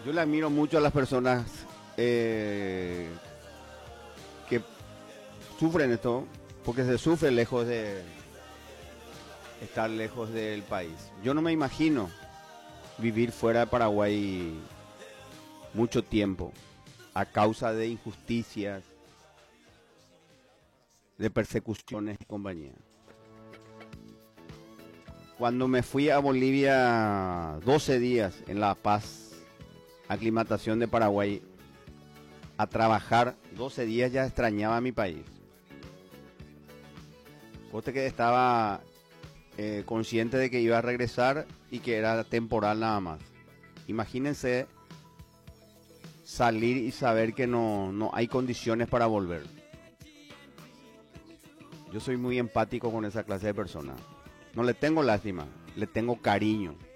Yo le admiro mucho a las personas que sufren esto, porque se sufre lejos de estar lejos del país. Yo no me imagino vivir fuera de Paraguay mucho tiempo a causa de injusticias, de persecuciones y compañía. Cuando me fui a Bolivia 12 días en La Paz, aclimatación de Paraguay, a trabajar 12 días, ya extrañaba mi país. Coste que estaba consciente de que iba a regresar y que era temporal nada más. Imagínense salir y saber que no hay condiciones para volver. Yo soy muy empático con esa clase de personas. No le tengo lástima, le tengo cariño.